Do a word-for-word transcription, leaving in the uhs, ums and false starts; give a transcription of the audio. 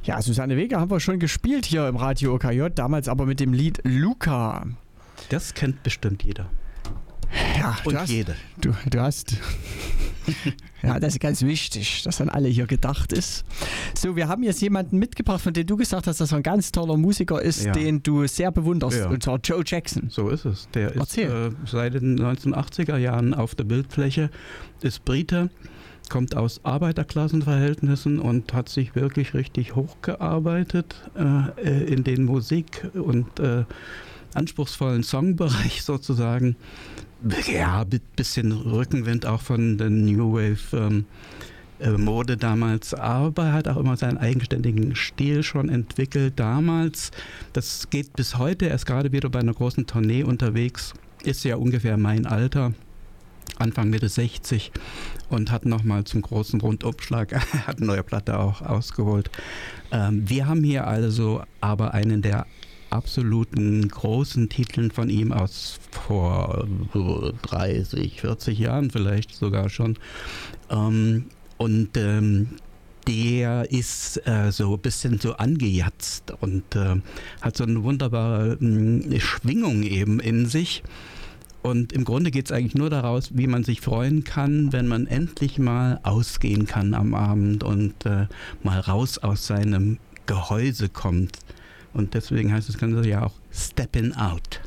Ja, Susanne Vega haben wir schon gespielt hier im Radio O K J, damals aber mit dem Lied Luca. Das kennt bestimmt jeder. Ja, und du hast, jede. Du, du hast... Ja, das ist ganz wichtig, dass an alle hier gedacht ist. So, wir haben jetzt jemanden mitgebracht, von dem du gesagt hast, dass er ein ganz toller Musiker ist, ja. den du sehr bewunderst, ja. und zwar Joe Jackson. So ist es. Der Erzähl. ist äh, seit den neunzehnhundertachtziger Jahren auf der Bildfläche, ist Brite, kommt aus Arbeiterklassenverhältnissen und hat sich wirklich richtig hochgearbeitet äh, in den Musik- und äh, anspruchsvollen Songbereich sozusagen. Ja, ein bisschen Rückenwind auch von der New Wave ähm, äh, Mode damals, aber er hat auch immer seinen eigenständigen Stil schon entwickelt damals. Das geht bis heute, er ist gerade wieder bei einer großen Tournee unterwegs, ist ja ungefähr mein Alter, Anfang Mitte sechzig, und hat nochmal zum großen Rundumschlag, hat eine neue Platte auch ausgeholt. Ähm, wir haben hier also aber einen der absoluten großen Titeln von ihm aus vor dreißig, vierzig Jahren vielleicht sogar schon. Ähm, und ähm, der ist äh, so ein bisschen so angejatzt und äh, hat so eine wunderbare äh, Schwingung eben in sich. Und im Grunde geht es eigentlich nur daraus, wie man sich freuen kann, wenn man endlich mal ausgehen kann am Abend und äh, mal raus aus seinem Gehäuse kommt. Und deswegen heißt das Ganze ja auch Steppin' Out.